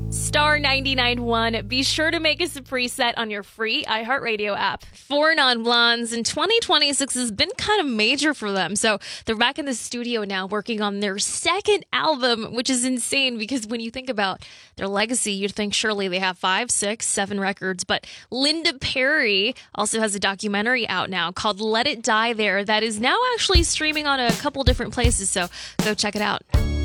Star 99.1. Be sure to make us a preset on your free iHeartRadio app. Four Non-Blondes, and 2026 has been kind of major for them. So they're back in the studio now working on their second album, which is insane because when you think about their legacy, you'd think surely they have 5, 6, 7 records. But Linda Perry also has a documentary out now called Let It Die There that is now actually streaming on a couple different places. So go check it out.